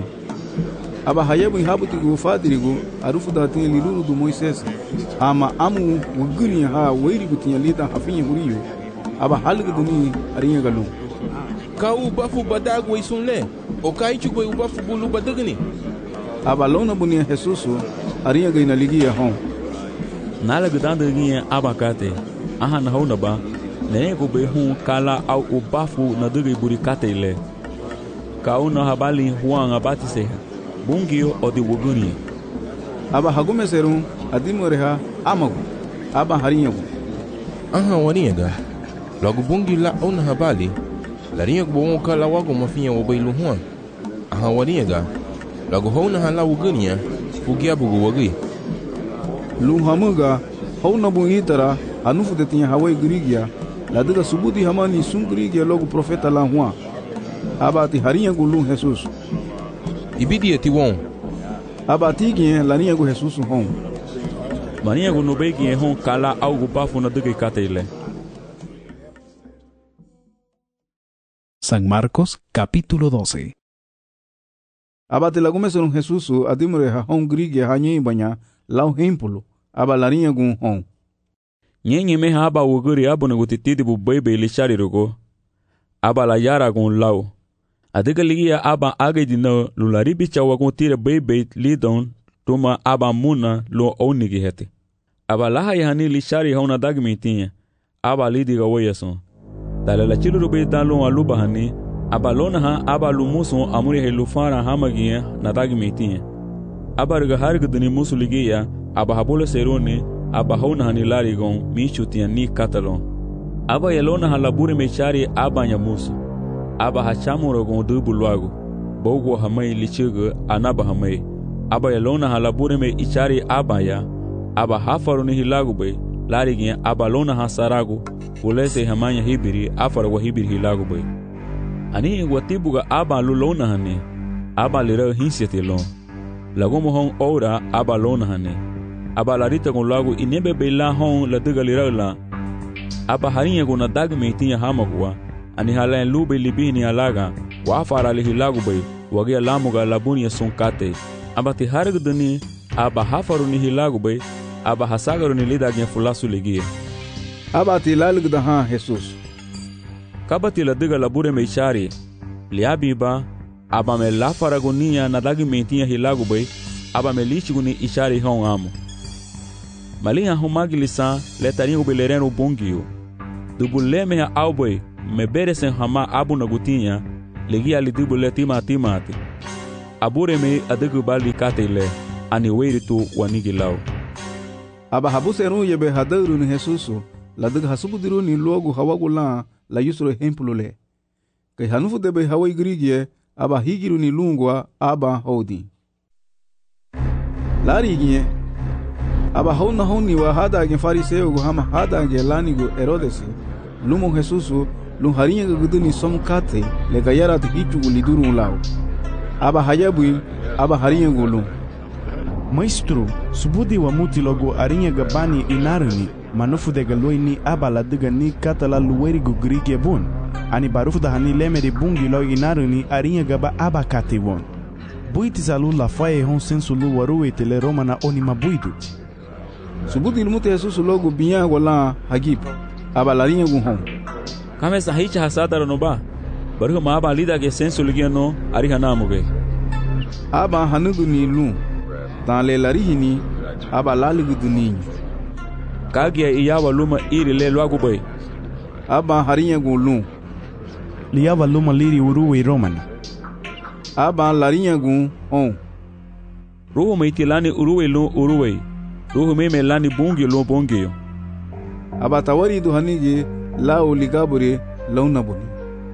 aba hayabu habuti gu fadirigo arufu da tin liluru do Moisés ama amu wuguri ha weiri butinha lida hafinha huriyo aba halga duni arinha galu ka u bafu badago isunle o kai chugo u bafu bulu badagni aba lona bunia Jesus arinha gaina ligia hon nala gudanda ginha abakate aha na hona ba ne go be hu kala au ubafu na dugi burikate ile kauna habali huanga batise bungio odi wuguni aba hagume serum adimoreha amagu aba harinyagu aha waniga logo bungi la ona habali larinha go kala wago mafinha wobailu huan aha waniga logo hona hala wugunia fugia bugu wagi luhamuga hona bu itara anufu de tinha hawai grigia ladiga subudi hamani sungrigia logo profeta la huan abati harinha gu lum Jesus ibidi eti won abati gien larinha gu Jesus hon marinha gu no begi hon kala algo bafu na dugi katele. San Marcos capítulo 12. Abate lagume son Jesus adimre ha hon grigia hanyi banya lau hempulo aba larinha gu hon nyenye me haba wuguri abu na gutitidi bu bebe lishari rogo aba la yara gun lau adiga ligia aba agedi na lulari bicha wagun tire bebe lidon tuma aba muna lo onigi hete aba laha yani lishari hauna dagmitinha aba lidiga woyason dale la chilu be dalo aluba hani aba lona ha aba lumuso amuri helufara hamagia na dagmitinha aba riga harga duni musuligia aba habole serone aba hauna hani larigon michutia ni katalon aba yelona halaburi mechari aba nyamusu aba hachamuro dubu lwago bogo hamai lichiga anaba hamai aba yelona halaburi me ichari aba ya aba hafaru ni hilagu be larigin aba lona hasarago ulese hamanya hibiri afara wa hibiri hilagu be ani watibuga aba lulona hani aba lira hinsete lon lagomo hon ora aba lona hani aba larita gon lago inebe bela hon la digalira la aba harinha gon dag meitinha hamagwa ani halen lube libini alaga wa afara li hilagu bay wagi lamuga labunia sonkate aba ti hargdani aba hafaru ni hilagu bay aba hasagaru ni lidagin fulasu ligia aba ti lalgda ha Jesus kabati la diga labure meishari liabiba aba me lafara gonia na dag meitinha hilagu bay aba me lichiguni ishari hon amo malinha humagilisa letarinho belereno bongio dubuleme ha alboy me beresen hama abu na gutinya legi ali dibule timati abure me adegu bali katele ani weiritu wanigilau aba habuseru yebe hadaru ni Jesusu la deg hasubudiru ni logo hawagula la yusro hempulule kai hanufu debe hawai grigie aba higiru ni lungwa aba hodi larigie aba hona honi wa hada ge fariseo go hama hada ge lanigo Herodesi lumo Jesusu lun haringa guduni somkate le gayara te hichu liduru lao aba hayabui aba haringa gulu Maestro, subudi wa muti logo arinha gabani inarani manufu de galoini aba la diga ni katala luweri gugrige bon ani barufu da hani lemeri bungi lo inarani arinha gaba aba kate bon buiti zalu la faye hon sensu lu waruwe tele romana oni mabuidu subudi ilmuti Jesus logo binya wala hagip aba la rinha gun hon kame sahicha hasada no ba baru ma aba lida ge sensu ligiano ariha namuge aba hanugu ni lu dans les larihini aba laligu duninho kagia iyawa luma iri le logo boy aba harinha gulum liava luma liri uruwe romani aba larinha gun on ruhu meitilani uruwe lu uruwe ruhu melani bungi lu bungi aba tawari du hanige lao ligabure launa boni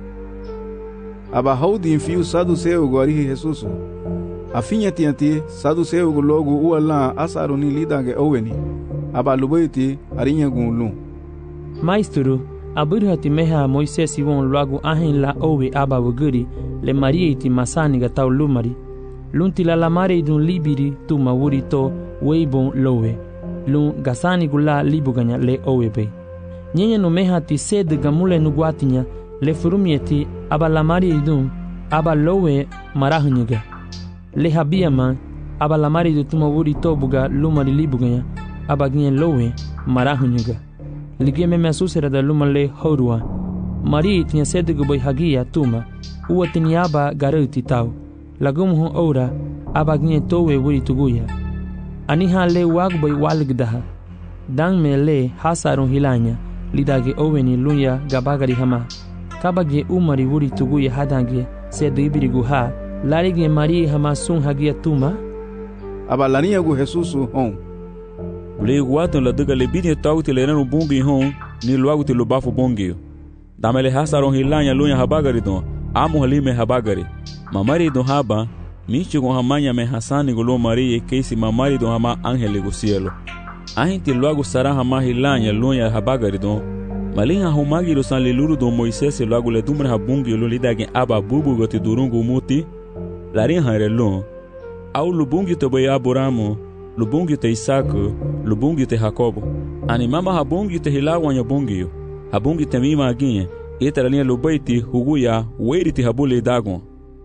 aba haudi fiu saduseu gorihi Jesus afinha tianti saduseu go logo uala asaroni lidange oweni aba lubaiti arinha gunlu Maestro, aburhati meha Moisés won logo ahin la owe aba wuguri le marieti masani ga taw lumari lunti la lamare dun libiri tu mawuri to weibon lowe lun gasani gula libuganya le owe be nyenye no meha ti sed gamule no guatinya le furumieti aba lamari dun aba lowe marahnyega le habiama aba lamari du tuma wuri to buga lumari libuganya aba gnyen lowe marahnyega ligeme mesusera da lumale horua mari tinha sed go boy hagia tuma uatini aba garuti tau lagum ho ora aba gnyen towe wuri tuguya ani ha le wag boy walgdaha dang me le hasarun hilanya lidage oweni lunya gabagari hama kabage umari wuri tuguya hadange sed ibirigu ha larige mari hama sun hagia tuma aba lania go Jesusu hon le guaton la daga le bini tauti le ranu bungi hon ni logo te lobafu bongi damele hasaron hilanya lunya habagari don amu halime habagari mamari don haba michi con hamanya me hasani golo marie keisi mamari don hama angele go cielo ahinti logo sara hama hilanya lunya habagari don malinha homagi lo san le luru don Moisés logo le dumra habungi lo lidage aba bubu go te durungu muti larin harelon au lubungi to boy aboramo lubungi te Isaac lubungi te Jacobo animama habungi te hilawanya bungi habungi te mima aginye etarania lubaiti huguya weiriti habule dagon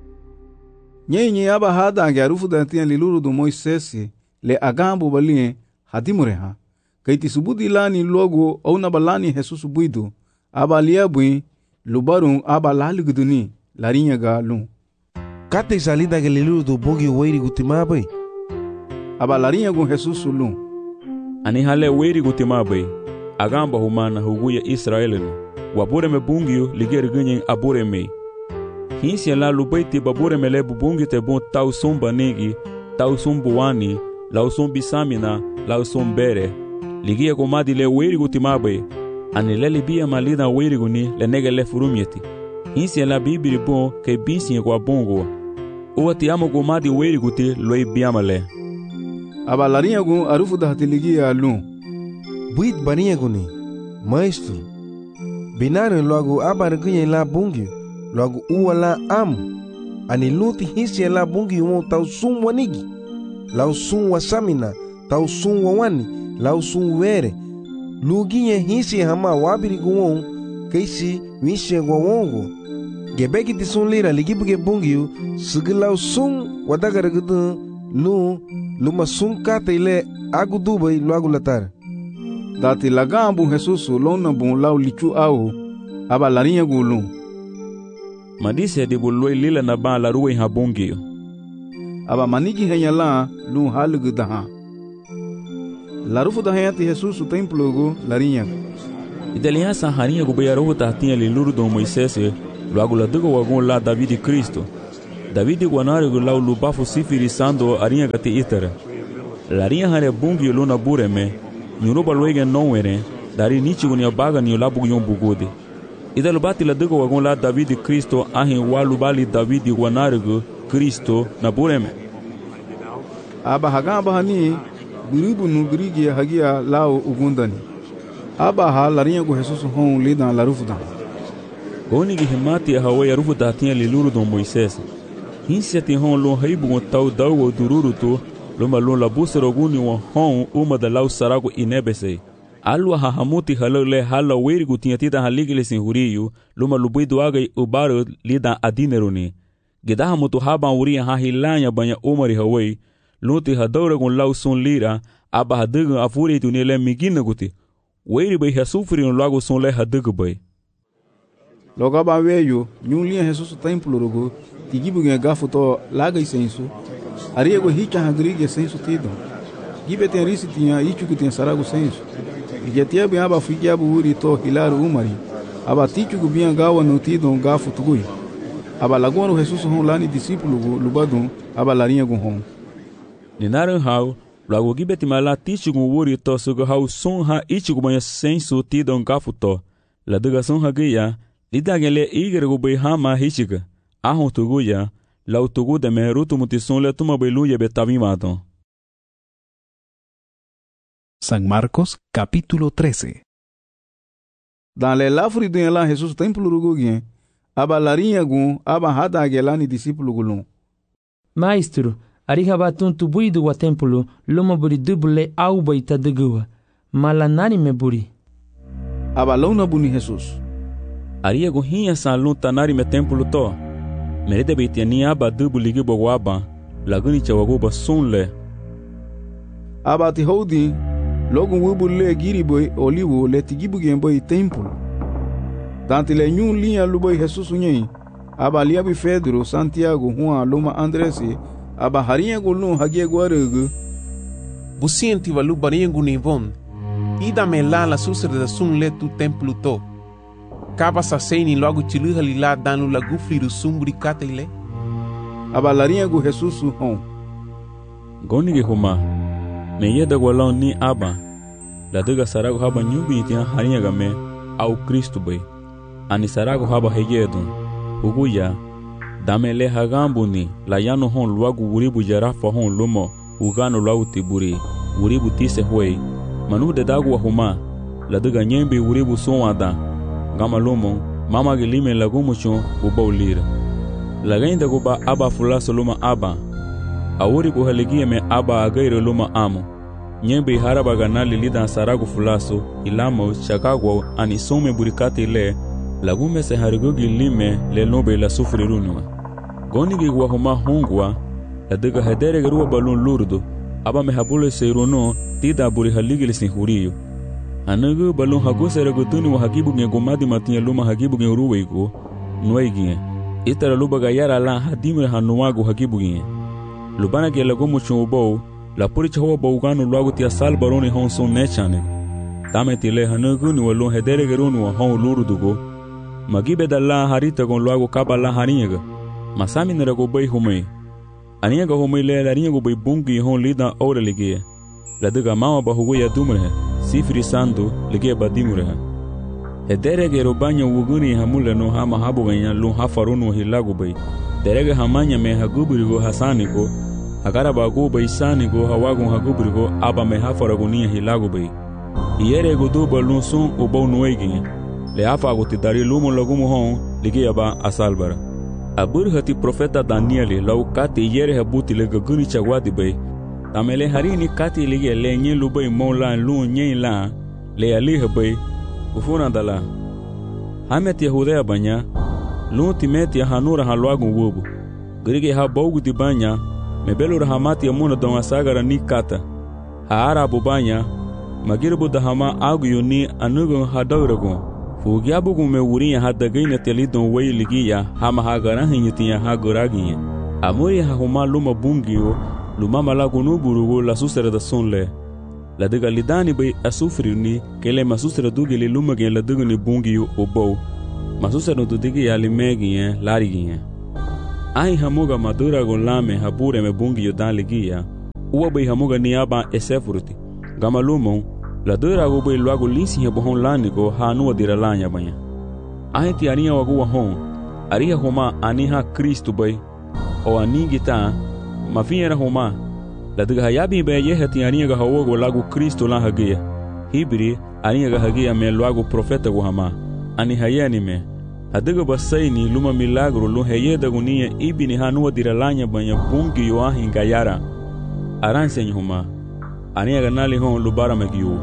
nyenye aba hadange arufu dantia liluru do Moisés le agambo balie hadimureha kaiti subudi lani logo ona balani Jesus buidu aba liabui lubarun aba laliguduni larinha galum kate salida ke liluru do bogi weiri gutimabai aba larinha gun Jesus lum ani hale weiri gutimabai agamba humana huguya Israelino wabure me bungio liger ganyen abure me hinsia la lubaiti babure me le bungi te bon tau somba negi tau sombuani la sombi samina la sombere ligia komadi le weiri gutimabai ani le libia malida weiri guni le nege le furumieti hinsia la bibiri bon ke binsi kwa bongo o ti amo komadi weiri guti loi biamale aba larinha gun arufu da hatiligia lum buit barinha guni maestro binaru logo abar ganyen la bungi logo uala am ani luti hisia la bungi mo tau sum wanigi lau sum wasamina tau sum wani lau sum were luginye hisia hama wabiri guon keisi wishe gwongo gebeki ti sun lira ligibuge bungi sigilau sum wadagara gudu luma sum kataile agudubai logo latar dati lagambu Jesus lona bon lau lichu au aba larinha gulum madise de boloi lila na ba la ruwe habongi aba manigi henyala lu halgu daha larufu da hayati Jesus templo go larinha Italiança harinha gubaya roho tahtinha liluru do Moisés, logo la dugo wagon lá David e Cristo. David guanari lau lubafu sifiri sando arinha gati itara. Larinha hare bungi luna bureme, nyuruba luege nowere, dari nichi gunia baga ni labu yon bugode. Ida lubati la dugo wagon lá David e Cristo ahin walubali David guanari Cristo na bureme. Aba hagan bahani guribu nu grigi hagia lao ugundani. Aba ha larinha go Jesus hon lidan larufudan. Goni gi himati hawe yarufu datinha liluru do Moisés. Hinsia ti hon lo heibu tau dau dururu tu loma lo la busero guni wa hon uma da lau sarago inebese. Alwa hahamuti halole hala werigu tinha tida haligile sin huriyu loma lubuidu agai ubaro lidan adineruni. Gedaha mutu haban uria ha hilanya banya umari hawei luti hadaura gun lau sun lira aba hadagun afuri tunile migina guti. Weri bai hasufri no lago sun le hadagu bai. Logo aba veio, nyulinha Jesus templo rugo, tigibu nge gafu to laga isensu. Ariego hicha hagrige sensu tido. Gibe tem risi tinha ichu que tem sarago sensu. Igetia bem aba fiki abu uri to hilaru umari. Aba tichu gubia gawa no tido gafu tugui. Aba lagoa no Jesus hon lani discípulo lubadun aba larinha gun hon. Ninaran hau, logo gibe timala tichu gun uri to sugo hau sun ha ichu gubanya sensu tido gafu to. La duga sun hagia lidagele igre gubei hama hichiga. Ahon tuguya, lau tugu de merutu mutison le tuma beluya betavimato. San Marcos, capítulo 13. Dans le lafri de la Jesus templo rugugien, aba larinha gun, aba hada agelani discípulo gulun. Maestro, ariha batun tubuidu wa templo, loma buri dubule au baita degua. Malanari me buri. Aba launa buni Jesus. Aria gun hinha san lun tanari me templo to. Merede beitiani aba dubu ligi bogwaba, laguni chawagoba sunle. Aba ti holding, logo wubu le giriboi olivo le tigibu gemboi templo. Tanti le nyun linha luboi Jesus unyen, aba liabi Pedro, Santiago, Juan, Loma Andresi, aba harinha gulun hagie guaregu. Busienti valu barinha gunivon, ida me la susre da sun le tu templo to. Kaba saseni logo tiluha lila danu la gufri do sumbri katele. Aba larinha gu Jesus hon. Goni ge huma, me yeda gwalon ni aba. La duga sarago haba nyubi itian harinha game au Cristo bai. Ani sarago haba heyedun. Uguya, damele hagambuni la yano hon luagu uribu jarafa hon lumo ugano lau tiburi. Uribu tise huei. Manu de dagu wa huma, la duga nyembi uribu sonwada. Gama lumo, mama gilime lagumucho ubau lira. Lagainda guba aba fulaso luma aba. Awuri buhaligie me aba agaire luma amo. Nyembe haraba ganali lida saragu fulaso, ilamo, chakagwa, anisome burikati le, lagume se harigogi lime le lobe la sufri runua. Gonigi guahuma hongwa, la dega hedere garua balun lurdo, aba me habule se runo, tida buri haligi lisin huriyo. Anagu balon hago serago tuni wa hagibu nge gomadi matinha luma hagibu nge uruwego nuaiginha. Itara luba gayara la hadimre hanuago hagibu nge. Lubana ge lago mucho ubou, la puri chawa baugano luago tia sal baroni hon son nechane. Tame tile hanagu ni walon hedere geronu wa hon lurudugo. Magibe da la harita gon luago kaba la harinyaga. Masami nerago bai humei. Aninyaga humei le la rinyago bai bungi hon lida aure ligea. La duga mama bahugo ya dumrehe. Sifri sandu lige badimureha. Hedere robanya wuguni hamule no hama habu ganya lun hafarunu hilagu bai. Derege hamanya me hagubirigo hasaniko. Hagara bagu bai saniko hawagun hagubirigo aba me hafaragunia hilagu bai. Iyere guduba lun sun ubau nuegin. Le hafa agutidari lumo lagumu hon lige aba asalbara. Abur hati profeta Danieli lau kati iyere habuti le gaguni chagwadi bai. Tamele harini kati lige le nye lubai mola lu nye la le alihe bai ufuna dala. Hamet Yahudea banya lu timeti ya hanura halwagu wubu. Grige ha baugu di banya mebelu rahamati ya muna donga sagara ni kata. Ha arabu banya magirbu dahama agu yuni anugun hadauragun. Fugiabugu me wurinya hadagaina telidon wei ligiya hama hagarahin yutinya haguraginya. Amuri ha huma luma bungiyo Lumama lagu nuburugo la susere da sonle. la dega lidani bay asufrini kele masusra dugi le lumage la dega ni bungi yu obo masusra no digi ya limegi ya larigi ya ai hamuga madura go lame habure me bungi yu dan ligia uwa bay hamuga ni aba esefurti gamalumo la dura go bay luago linsi he bohon lanigo hanu dira lanya banya ai ti ania wago wa hon aria homa aniha Kristo bay o anigita mafiera homa la dega yabi be yehati ania ga hawo lago Kristo la hagia hibri ania ga hagia me lago profeta go hama ani hayani me adega basaini luma milagro lo heyeda gunia ibini hanu diralanya banya bungi yo ahinga yara aranse homa ania ga nali hon lubara magiu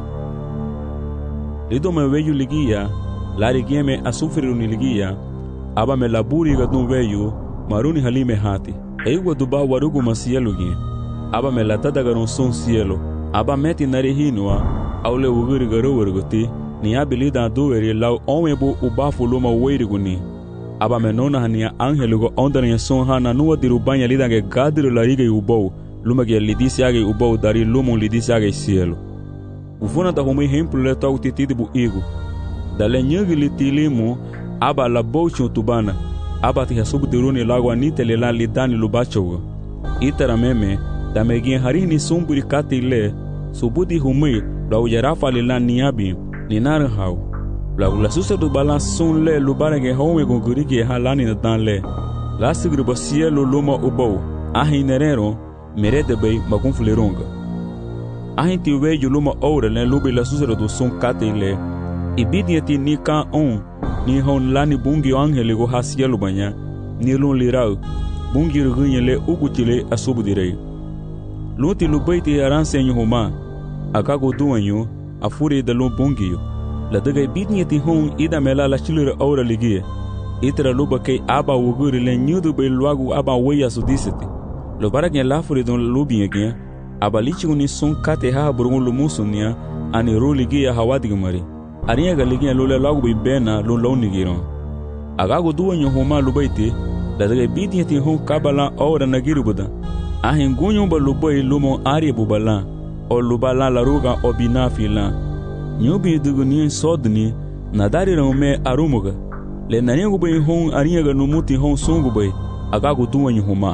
lido me veyu ligia la rigieme asufriru ni ligia aba me laburi ga dun veyu maruni halime hati eiwa duba warugu masielu gi aba me latada garon son cielo aba meti narihinwa aule uguri garo warguti ni abilida duweri law onwebo ubafu luma weiriguni aba me nona hania angelugo ondania son hana nuwa dirubanya lidange gadiru larige ubou luma ge lidisiage ubou dari lumo lidisiage cielo ufuna ta homi hempule tau titibu igu dale nyegi litilimu aba la bochu tubana aba ti hasubu diruni lago anitele la lidani lubachogo itara meme damegin harini sumburi katile subudi humi la ujarafa lila niabi ninar hau la susa du balance son le lubarage home gonguriki halani na dan le la sigri basielo luma ubo ahinerero merede bay magunfuleronga ahinti weju luma ora le lubi la susa du son katile ibidiati ni ka on ni hon lani bungi angele go hasielo banya ni lon lirau bungi rugunyele ugutile asubudire luti lubaiti aransenyo homa akago duanyo afure de lo bungi la daga bidniati hon ida mela la chilure ora ligie itra luba ke aba wugure le nyudu be luagu aba weya sudisete lo barage la fure don lubi again aba lichi ni son kate ha burgun lumusunia ani roligie hawadi mari ariya galigien lo lagu be bena lo lonigiron agago duanyo homa lubaiti la daga bidniati hon kabala ora nagirubuda ahin gunyo ba lubai lumo ari bubala o lubala la ruga obinafila nyubi duguni sodni nadari rome arumuga le nanyangu bay hon ariyaga numuti hon sungu bay agago duanyo homa.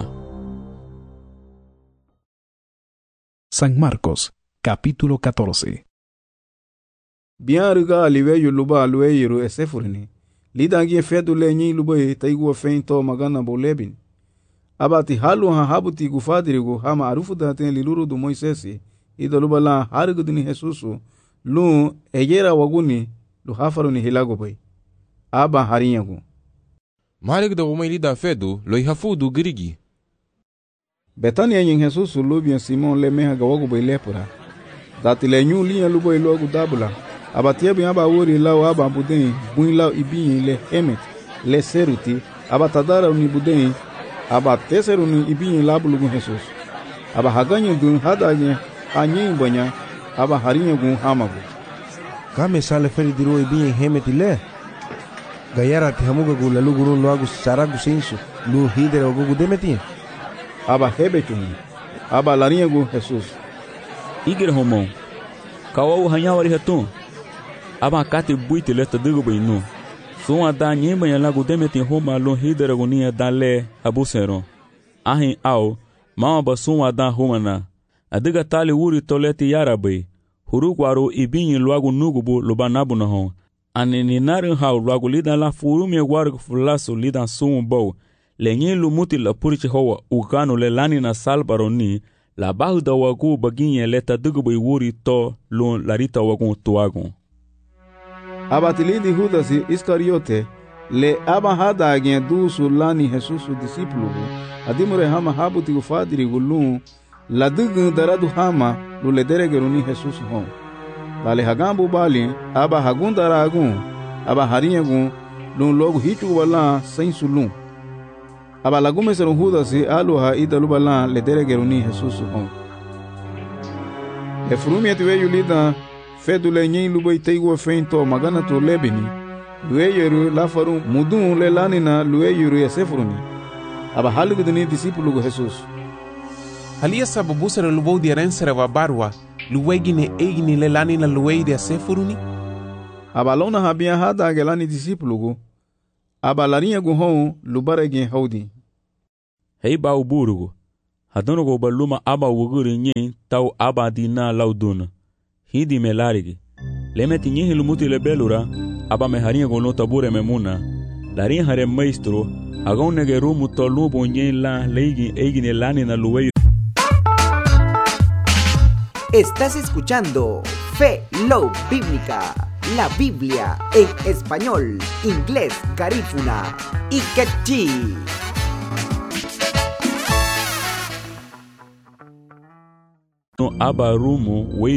San Marcos, capítulo 14. Bianruga aliveyo luba lueiro esefurni lidangie fedu le nyi lubai taigu feinto magana bolebin abati halu ha habuti gufadirigo hama arufu daten liluru du Moisesi idolubala harigudini Jesusu lu ejera waguni lu hafaruni hilago bay aba harinyagu malig da umay da fedu lo hafudu grigi Betania yin Jesusu lubian Simon le meha gawago bay lepura dati le nyu liya lu bay logu dabula abatia bi aba wori law aba buden buin law ibin le emet le seruti aba tadara uni buden aba teseruni ibin labulugu Jesus aba haganyo dun hadanye anyin banya aba harinyagu hamagu kame sale feri diro ibin hemeti le gayara ti hamuga gu lalu gurun lo agu saragu sensu lu hidere ogu demeti aba hebetuni aba larinyagu Jesus igre homon kawo hanyawari hatun aba kate buite lesta digo baynu son ada nyemba ya lagu demeti homa lo hidere gonia dale abusero ahin au mama basun ada homana adiga tali wuri toleti yarabe hurukwaro ibinyi luagu nugubu lubanabu na hon anini narin hau luagu lidan la furumye waru fulaso lidan sumbo lenye lumuti la puriche hoa ukano le lani na salbaroni la bahu da wagu baginye leta dugubu wuri to lon larita wagu tuagun abatilidi Judasi Iscariote le aba hada agien dusu lani Jesusu disipulu adimure hama habuti ufadiri gulun la dugun daradu hama lule deregeruni Jesusu hon dale hagambu bali aba hagundara agun aba harinyagun lun logu hichu wala sensulun aba lagume serun Judasi aluha idalubala le deregeruni Jesusu hon le frumieti veyu lida fedule nyin lubai teigo feinto magana to lebini lueyeru lafaru mudun le lanina lueyeru esefuruni aba halugudini disipulu Jesus halia sababu sere lubou di arensere wa barwa luwegine eigini lelani na luwei de asefuruni? Abalona habia hada gelani disipulugu. Abalarinha guhon lubaregen haudi. Hei ba uburugu. Hadono go baluma aba wuguri nyen tau aba dina lauduna. Hidi melarigi. Lemeti nyen hilumuti lebelura aba meharinha go lota bure memuna. Larinha hare maestro hagon negeru mutolubo nyen la leigi eigine lani na luwei. Estás escuchando Fe Love Bíblica, la Biblia en español, inglés, garífuna y quechí. No aba rumo